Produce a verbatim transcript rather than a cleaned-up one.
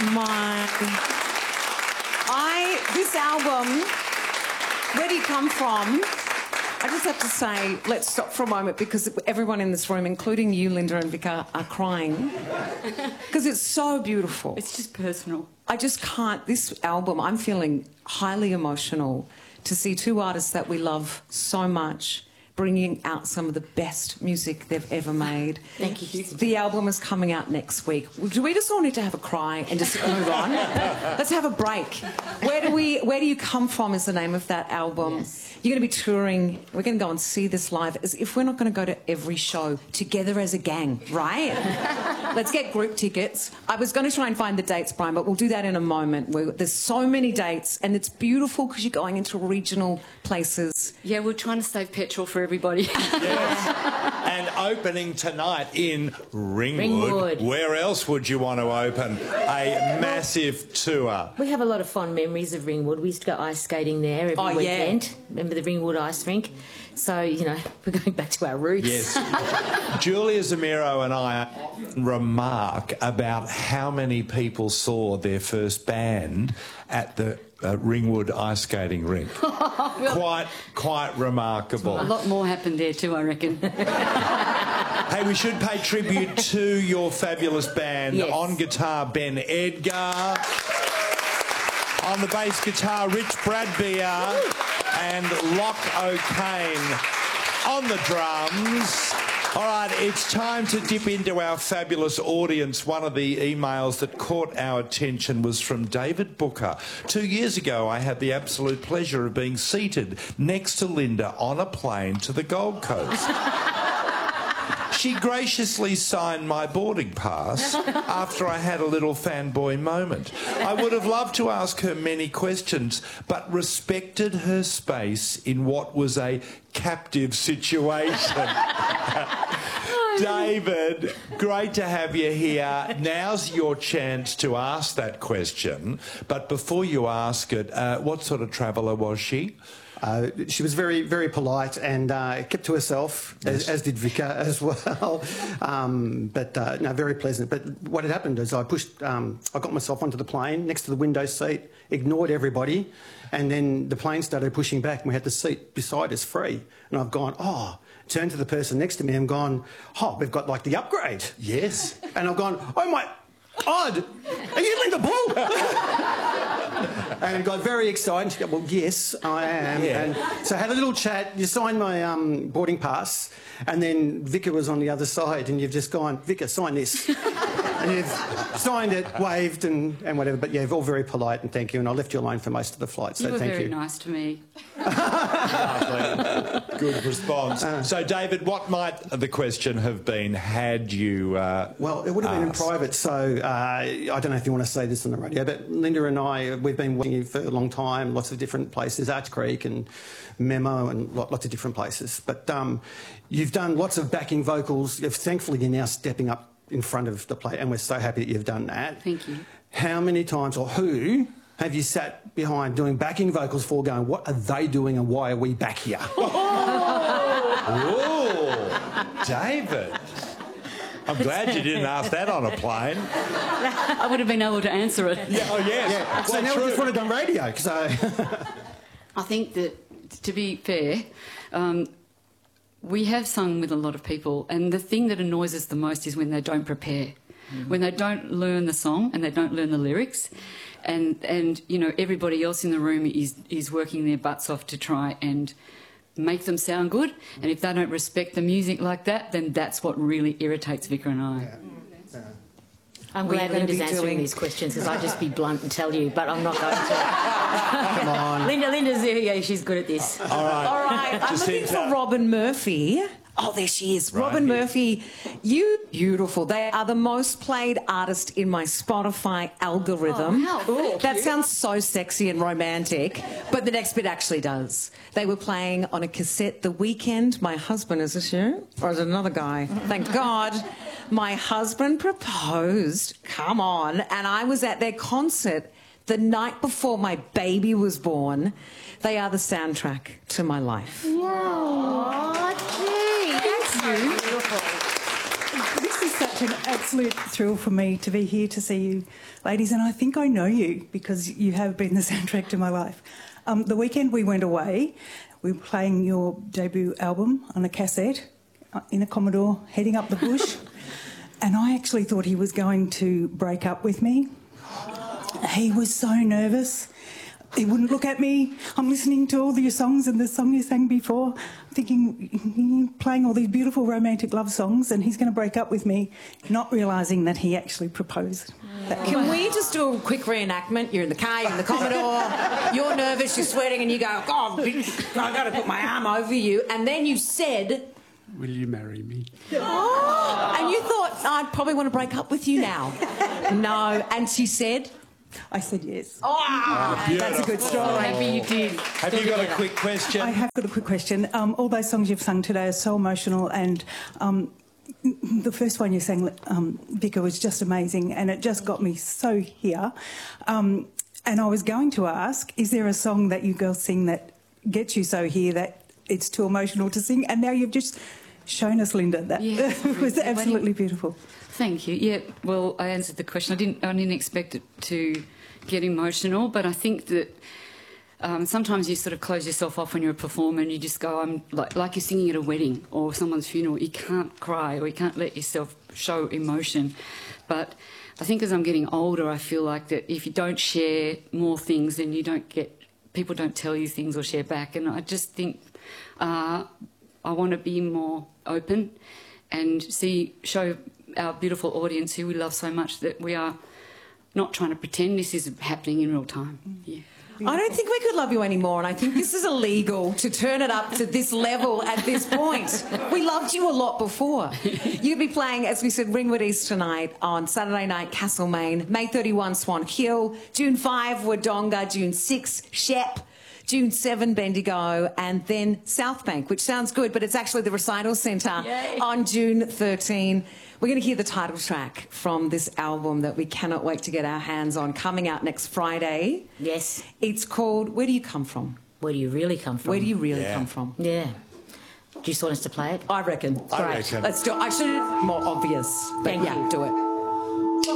my... I... This album, where do you come from? I just have to say, let's stop for a moment because everyone in this room, including you, Linda and Vika, are crying because it's so beautiful. It's just personal. I just can't... This album, I'm feeling highly emotional to see two artists that we love so much bringing out some of the best music they've ever made. Thank you. The album is coming out next week. Do we just all need to have a cry and just move on? Let's have a break. Where do we? Where do you come from? Is the name of that album? Yes. You're going to be touring. We're going to go and see this live. As if we're not going to go to every show together as a gang, right? Let's get group tickets. I was going to try and find the dates, Brian, but we'll do that in a moment. We're, there's so many dates, and it's beautiful because you're going into regional places. Yeah, we're trying to save petrol for everybody. Yes. And opening tonight in Ringwood. Ringwood. Where else would you want to open a massive tour? We have a lot of fond memories of Ringwood. We used to go ice skating there every Oh, yeah. weekend. Remember the Ringwood ice rink? So, you know, we're going back to our roots. Yes. Julia Zamiro and I remark about how many people saw their first band at the uh, Ringwood ice skating rink. quite, quite remarkable. A lot more happened there too, I reckon. Hey, we should pay tribute to your fabulous band. Yes. On guitar, Ben Edgar. On the bass guitar, Rich Bradbeer. And Locke O'Kane on the drums. All right, it's time to dip into our fabulous audience. One of the emails that caught our attention was from David Booker. Two years ago, I had the absolute pleasure of being seated next to Linda on a plane to the Gold Coast. She graciously signed my boarding pass after I had a little fanboy moment. I would have loved to ask her many questions, but respected her space in what was a captive situation. David, great to have you here. Now's your chance to ask that question. But before you ask it, uh, what sort of traveller was she? Uh, she was very, very polite and uh, kept to herself, Yes. as, as did Vika as well. Um, but uh, no, very pleasant. But what had happened is I pushed, um, I got myself onto the plane next to the window seat, ignored everybody, and then the plane started pushing back, and we had the seat beside us free. And I've gone, oh, turned to the person next to me and gone, oh, we've got like the upgrade. Yes. And I've gone, oh my, Odd, are you Linda Bull? And got very excited. She goes, well, yes, I am. Yeah. And so I had a little chat. You signed my um, boarding pass, and then Vika was on the other side, and you've just gone, Vika, sign this. And you've signed it, waved, and, and whatever. But yeah, you're all very polite, and thank you. And I left you alone for most of the flight, so you were thank very you. nice to me. Good response. Uh, so, David, what might the question have been had you uh, Well, it would have been in asked? private, so uh, I don't know if you want to say this on the radio, but Linda and I, we've been watching you for a long time, lots of different places, Arch Creek and Memo and lots of different places. But um, you've done lots of backing vocals. Thankfully, you're now stepping up in front of the plate, and we're so happy that you've done that. Thank you. How many times, or who, have you sat behind doing backing vocals for going, what are they doing and why are we back here? Oh, David. I'm glad you didn't ask that on a plane. I would have been able to answer it. Yeah, oh, yes. Yeah. So Well, now true. we just want to do radio. So I think that, to be fair, um, we have sung with a lot of people, and the thing that annoys us the most is when they don't prepare, mm-hmm. when they don't learn the song and they don't learn the lyrics, and and you know everybody else in the room is is working their butts off to try and make them sound good, and if they don't respect the music like that, then that's what really irritates Vika and I. Yeah. Yeah. I'm We're glad gonna Linda's be answering doing- these questions because I'd just be blunt and tell you, but I'm not going to. Come on. Linda, Linda's yeah, she's good at this. All right. All right, I'm looking Jacinta. for Robin Murphy. Oh, there she is. Right Robin here. Murphy, you beautiful. They are the most played artist in my Spotify algorithm. Oh, how cool. That sounds so sexy and romantic, but the next bit actually does. They were playing on a cassette The Weekend. My husband, is this you? Or is it another guy? Thank God. My husband proposed. Come on. And I was at their concert the night before my baby was born. They are the soundtrack to my life. Oh, gee, that's Beautiful. This is such an absolute thrill for me to be here to see you, ladies, and I think I know you because you have been the soundtrack to my life. Um, the weekend we went away, we were playing your debut album on a cassette uh, in a Commodore, heading up the bush, and I actually thought he was going to break up with me. He was so nervous. He wouldn't look at me. I'm listening to all your songs and the song you sang before, thinking, playing all these beautiful romantic love songs, and he's going to break up with me, not realising that he actually proposed. That Can we just do a quick reenactment? You're in the car, you're in the Commodore, you're nervous, you're sweating, and you go, God, I've got to put my arm over you. And then you said... Will you marry me? Oh, and you thought, I'd probably want to break up with you now. No. And she said... I said yes. Oh, Beautiful. that's a good story. Happy you did. Have you got a quick question? I have got a quick question. Um, all those songs you've sung today are so emotional, and um, the first one you sang, um, Vicar, was just amazing, and it just got me so here. Um, and I was going to ask, is there a song that you girls sing that gets you so here that it's too emotional to sing? And now you've just shown us, Linda, that Yeah, was absolutely beautiful. Thank you. Yeah, well, I answered the question. I didn't, I didn't expect it to get emotional, but I think that um, sometimes you sort of close yourself off when you're a performer and you just go, I'm like, like you're singing at a wedding or someone's funeral. You can't cry or you can't let yourself show emotion. But I think as I'm getting older, I feel like that if you don't share more things, then you don't get, people don't tell you things or share back. And I just think uh, I want to be more open and see, show our beautiful audience who we love so much that we are not trying to pretend this is happening in real time. Yeah. I don't think we could love you anymore, and I think this is illegal to turn it up to this level at this point. We loved you a lot before. You'll be playing, as we said, Ringwood East tonight, on Saturday night, Castlemaine, May thirty-first, Swan Hill, June fifth, Wodonga, June sixth, Shep, June seventh, Bendigo, and then South Bank, which sounds good, but it's actually the Recital Centre on June thirteenth. We're going to hear the title track from this album that we cannot wait to get our hands on, coming out next Friday. Yes. It's called Where Do You Come From? Where do you really come from? Where do you really Yeah. come from? Yeah. Do you just want us to play it? I reckon. I reckon. Let's do it. I should have more obvious, but Thank yeah, you. do it.